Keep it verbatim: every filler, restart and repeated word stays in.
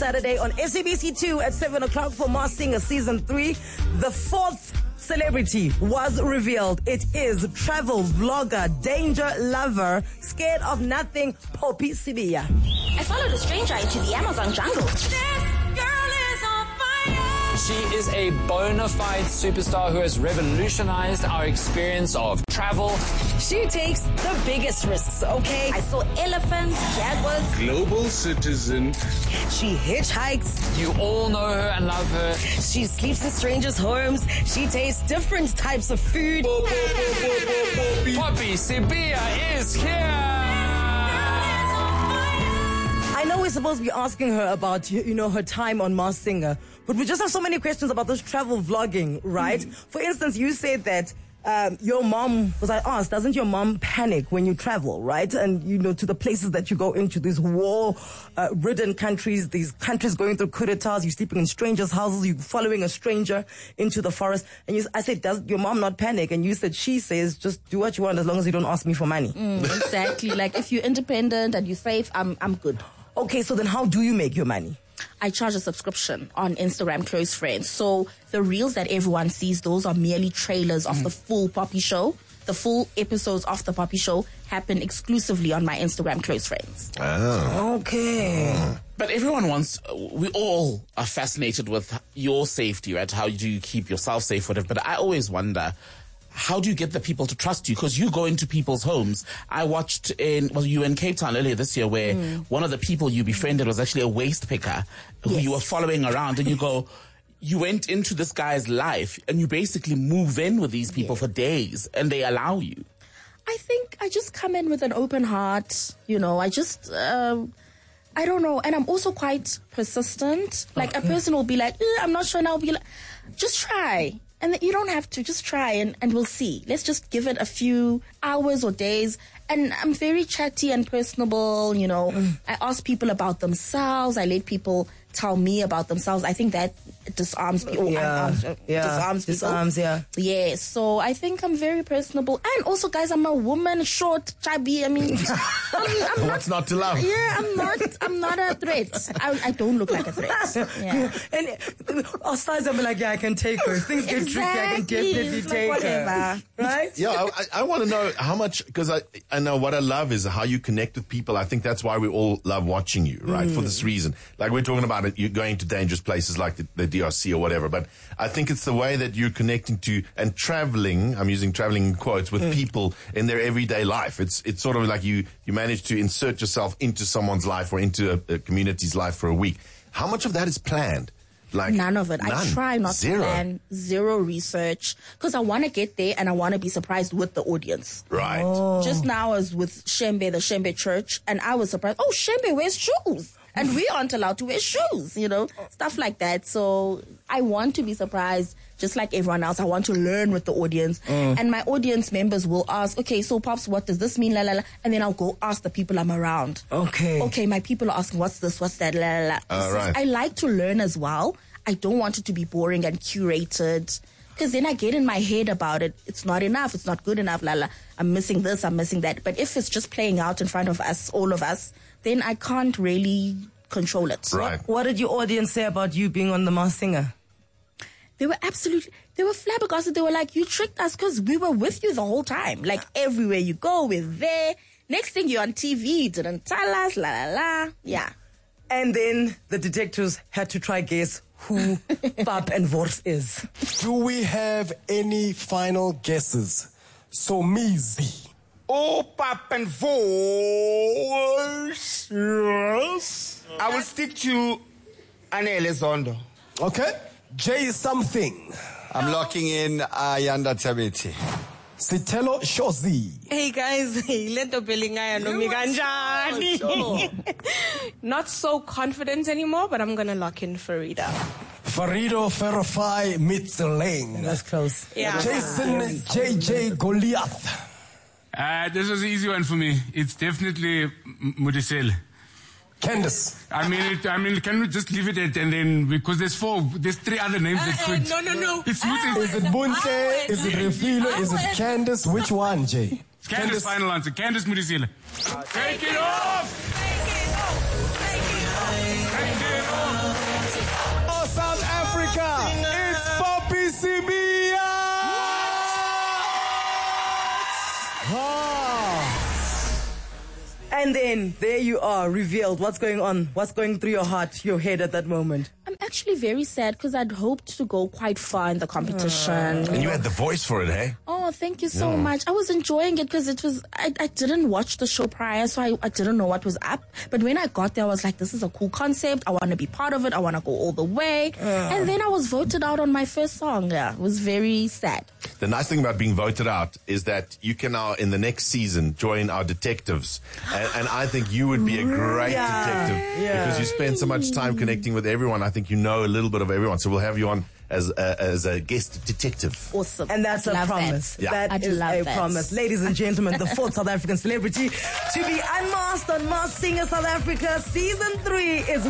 Saturday on S A B C two at seven o'clock for Masked Singer Season three. The fourth celebrity was revealed. It is travel vlogger, danger lover, scared of nothing, Poppy Sibiya. I followed a stranger into the Amazon jungle. She is a bona fide superstar who has revolutionized our experience of travel. She takes the biggest risks, okay? I saw elephants, jaguars. Global citizen. She hitchhikes. You all know her and love her. She sleeps in strangers' homes. She tastes different types of food. Poppy Sibiya is here! I know we're supposed to be asking her about, you know, her time on Masked Singer, but we just have so many questions about this travel vlogging, right? Mm. For instance, you said that um, your mom, was I asked, doesn't your mom panic when you travel, right? And, you know, to the places that you go into, these war-ridden uh, countries, these countries going through coup d'etats, you're sleeping in strangers' houses, you're following a stranger into the forest. And you, I said, does your mom not panic? And you said, she says, just do what you want as long as you don't ask me for money. Mm, exactly. Like, if you're independent and you're safe, I'm I'm good. Okay, so then how do you make your money? I charge a subscription on Instagram Close Friends. So the reels that everyone sees, those are merely trailers of mm. the full Poppy Show. The full episodes of the Poppy Show happen exclusively on my Instagram Close Friends. Oh. Okay. Oh. But everyone wants, we all are fascinated with your safety, right? How do you keep yourself safe, whatever. But I always wonder, how do you get the people to trust you? Because you go into people's homes. I watched in, well, you were in Cape Town earlier this year where mm. one of the people you befriended was actually a waste picker who yes. you were following around, and you go, you went into this guy's life and you basically move in with these people yes. for days and they allow you. I think I just come in with an open heart. You know, I just, uh, I don't know. And I'm also quite persistent. Like okay. a person will be like, eh, I'm not sure, and I'll be like, just try. And you don't have to, just try and, and we'll see. Let's just give it a few hours or days. And I'm very chatty and personable, you know. Mm. I ask people about themselves. I let people tell me about themselves. I think that disarms people. Yeah, unarms, uh, yeah. Disarms people. Disarms, yeah. Yeah, so I think I'm very personable. And also, guys, I'm a woman, short, chubby. I mean, I'm, I'm what's not, not to love? Yeah, I'm not I'm not a threat. I, I don't look like a threat. Yeah. And our size, I'm like, yeah, I can take her. If things get exactly. tricky, I can definitely take like her. Right? Yeah, I, I want to know how much, because I, I know what I love is how you connect with people. I think that's why we all love watching you, right? Mm. For this reason. Like we're talking about it, you're going to dangerous places like the, the D R C or whatever, but I think it's the way that you're connecting to and traveling, I'm using traveling in quotes, with mm. people in their everyday life. It's it's sort of like you, you manage to insert yourself into someone's life or into a, a community's life for a week. How much of that is planned? Like none of it. None. I try not Zero. to plan, zero research, because I want to get there and I want to be surprised with the audience. Right. Oh. Just now I was with Shembe, the Shembe Church, and I was surprised. Oh, Shembe wears shoes. And we aren't allowed to wear shoes, you know, stuff like that. So I want to be surprised, just like everyone else. I want to learn with the audience. Mm. And my audience members will ask, okay, so Pops, what does this mean? La, la, la. And then I'll go ask the people I'm around. Okay. Okay, my people are asking, what's this? What's that? La, la, la. Uh, so right. I like to learn as well. I don't want it to be boring and curated. Because then I get in my head about it. It's not enough. It's not good enough. La, la. I'm missing this. I'm missing that. But if it's just playing out in front of us, all of us, then I can't really control it. Right. What, what did your audience say about you being on The Masked Singer? They were absolutely, they were flabbergasted. They were like, you tricked us because we were with you the whole time. Like everywhere you go, we're there. Next thing you're on T V, you didn't tell us, la la la. Yeah. And then the detectives had to try guess who Pap and Wors is. Do we have any final guesses? So Mizi. Oh, Pap and Wors. Yes. I will stick to Anele Zondo. Okay. J something. I'm locking in Ayanda Tabeti. Sitelo Shozi. Hey guys, lento belingaya no mi kanjani. Not so confident anymore, but I'm gonna lock in Farida. Farido Ferrofai Mitzeleng. That's close. Yeah. Jason J J Goliath. Uh, this was an easy one for me. It's definitely Mudisel. Candace. I mean, it, I mean, can we just leave it at and then, because there's four, there's three other names uh, that uh, could. no, no, no. It's uh, Is it Bunte? Is it Refilo? Is it Candace? Which one, Jay? Candace, Candace. Final answer. Candace Mudisile. Take it off! Take it off! Take it off! Take it off! Jane, there you are, revealed. What's going on? What's going through your heart, your head at that moment? I'm actually very sad because I'd hoped to go quite far in the competition. And you had the voice for it, hey? Oh, thank you so Yeah. much. I was enjoying it because it was, I, I didn't watch the show prior, so I, I didn't know what was up. But when I got there, I was like, this is a cool concept. I want to be part of it. I want to go all the way. And then I was voted out on my first song. Yeah, it was very sad. The nice thing about being voted out is that you can now, in the next season, join our detectives. And, and I think you would be a great Yeah. detective Yeah. because you spend so much time connecting with everyone. I think you know a little bit of everyone. So we'll have you on as a, as a guest detective. Awesome. And that's I'd a love promise. That. Yeah. That I'd is love a that. promise. Ladies and gentlemen, the fourth South African celebrity to be unmasked on Masked Singer South Africa. Season three is